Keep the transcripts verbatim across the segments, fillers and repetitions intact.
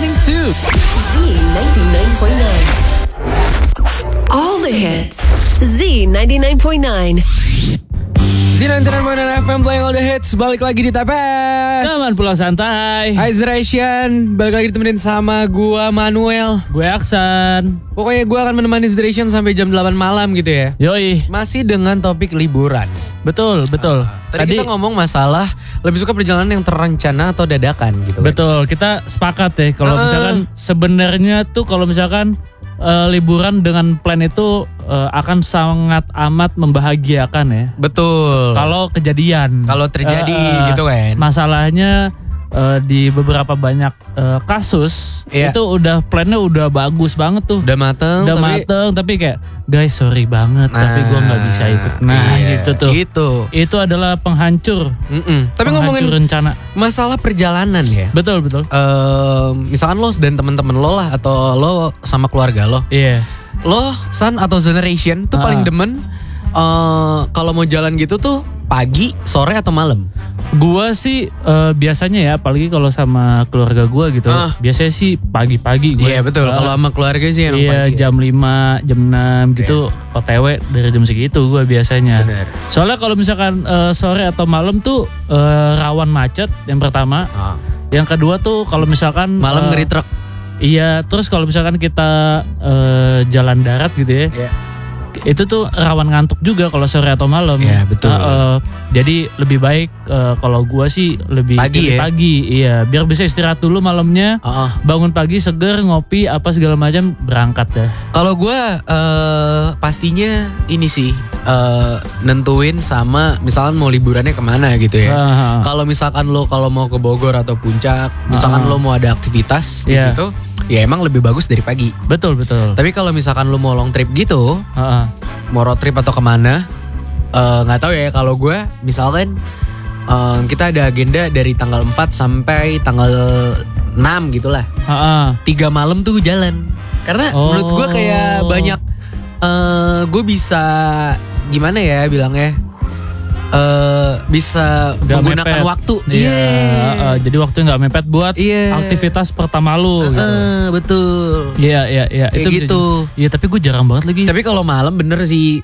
listening to Z ninety-nine point nine. All the hits. Z ninety-nine point nine. Z ninety-nine point nine F M playing all the hits. Balik lagi di T P S. Teman pulau santai. Hai Zration, balik lagi ditemenin sama gua Manuel. Gue Aksan. Pokoknya gua akan menemani Zration sampai jam delapan malam gitu ya. Yoi. Masih dengan topik liburan. Betul, betul. Uh, tadi, tadi kita ngomong masalah lebih suka perjalanan yang terencana atau dadakan gitu. Betul, kan? Kita sepakat ya kalau uh, misalkan sebenarnya tuh kalau misalkan uh, liburan dengan plan itu uh, akan sangat amat membahagiakan ya. Betul. Kalau kejadian. Kalau terjadi uh, uh, gitu kan. Masalahnya uh, di beberapa banyak uh, kasus yeah. itu udah plannya udah bagus banget tuh. Udah mateng. Udah tapi... mateng tapi kayak guys sorry banget nah, tapi gue nggak bisa ikut. Nah iya, gitu tuh. Gitu. Itu adalah penghancur. Mm-mm. Tapi penghancur ngomongin rencana. Masalah perjalanan ya. Betul betul. Uh, misalkan lo dan teman-teman lo lah atau lo sama keluarga lo. Iya. Yeah. Lo Sun atau Generation tuh uh. paling demen uh, kalau mau jalan gitu tuh pagi, sore atau malam? Gua sih uh, biasanya ya, apalagi kalau sama keluarga gua gitu. Uh. Biasanya sih pagi-pagi gue. Iya betul. Uh, kalau sama keluarga sih emang iya, pagi. Iya, jam lima, jam enam gitu O T W dari jam segitu gua biasanya. Bener. Soalnya kalau misalkan uh, sore atau malam tuh uh, rawan macet yang pertama. Uh. Yang kedua tuh kalau misalkan malam uh, ngeri truk. Iya, terus kalau misalkan kita uh, jalan darat gitu ya. Yeah. Itu tuh rawan ngantuk juga kalau sore atau malam. Iya betul. Uh, uh, jadi lebih baik uh, kalau gua sih lebih pagi ya? pagi, iya biar bisa istirahat dulu malamnya. Uh-uh. Bangun pagi seger, ngopi apa segala macam berangkat dah. Kalau gua uh, pastinya ini sih uh, nentuin sama misalkan mau liburannya kemana gitu ya. Uh-huh. Kalau misalkan lo kalau mau ke Bogor atau Puncak, misalkan uh-huh. lo mau ada aktivitas di yeah. situ. Ya emang lebih bagus dari pagi. Betul betul. Tapi kalau misalkan lu mau long trip gitu, uh-uh. mau road trip atau kemana, nggak uh, tahu ya. Kalau gue, misalkan uh, kita ada agenda dari tanggal empat sampai tanggal enam gitulah. Uh-uh. Tiga malam tuh jalan. Karena oh. menurut gue kayak banyak, uh, gue bisa gimana ya bilangnya. Uh, bisa gak menggunakan mepet. Waktu. Iya. Yeah. Uh, jadi waktunya nggak mepet buat yeah. aktivitas pertama lu. Uh, gitu. uh, betul. Iya iya iya. Itu gitu. Iya tapi gue jarang banget lagi. Tapi kalau malam bener sih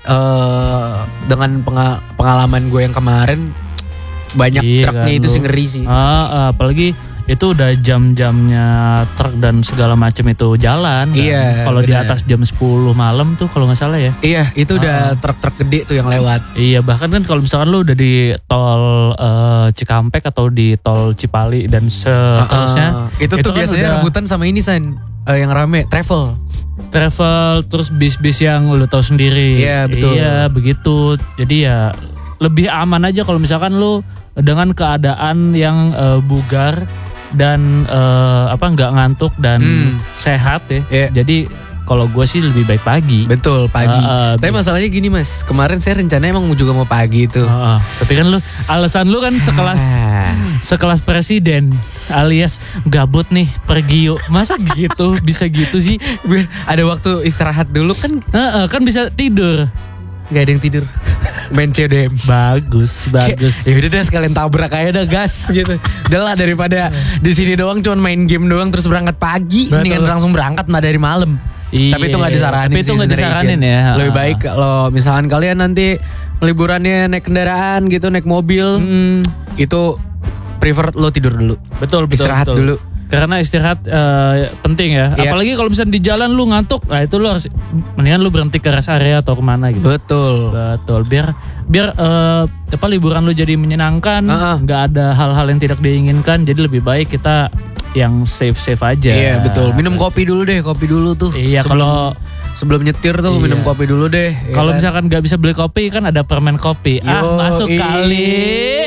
uh, dengan pengal- pengalaman gue yang kemarin banyak iya, truknya kan, itu sih ngeri sih. Uh, uh, apalagi itu udah jam-jamnya truk dan segala macam itu jalan. Iya. Kalau di atas jam sepuluh malam tuh kalau nggak salah ya. Iya, itu udah uh, truk-truk gede tuh yang lewat. Iya, bahkan kan kalau misalkan lu udah di tol uh, Cikampek atau di tol Cipali dan seterusnya. Uh, uh, itu, itu tuh kan biasanya udah, rebutan sama ini San, uh, yang rame travel. Travel terus bis-bis yang lu tahu sendiri. Iya, betul. Iya, begitu. Jadi ya lebih aman aja kalau misalkan lu dengan keadaan yang uh, bugar dan uh, apa nggak ngantuk dan hmm. sehat ya. Yeah. Jadi kalau gue sih lebih baik pagi. Betul pagi. Uh, uh, Tapi bi- masalahnya gini mas, kemarin saya rencananya emang juga mau pagi itu. Uh, uh. Tapi kan lu alasan lu kan sekelas sekelas presiden alias gabut nih pergi yuk. Masa gitu bisa gitu sih? Biar ada waktu istirahat dulu kan? Uh, uh, kan bisa tidur. Gak ada yang tidur. Main C D M. Bagus, bagus. Ya udah deh sekalian tabrak aja dah gas gitu. Udah lah daripada di sini doang cuman main game doang terus berangkat pagi, mendingan langsung berangkat nah dari malam. Iye, tapi itu nggak disaranin. Tapi itu nggak disaranin ya. Lebih baik kalau misalkan kalian nanti liburannya naik kendaraan gitu, naik mobil, hmm. itu prefer lo tidur dulu. Betul, betul. Istirahat betul. dulu. Karena istirahat uh, penting ya. Yep. Apalagi kalau misalnya di jalan lu ngantuk, nah itu lu harus mendingan lu berhenti ke rest area atau kemana gitu. Betul. Betul. Biar biar uh, apa liburan lu jadi menyenangkan, uh-uh. nggak ada hal-hal yang tidak diinginkan. Jadi lebih baik kita yang safe-safe aja. Iya betul. Minum kopi dulu deh, kopi dulu tuh. Iya kalau sebelum nyetir tuh iya. minum kopi dulu deh. Kalau ya kan? Misalkan nggak bisa beli kopi kan ada permen kopi. Yo, ah masuk ii. Kali.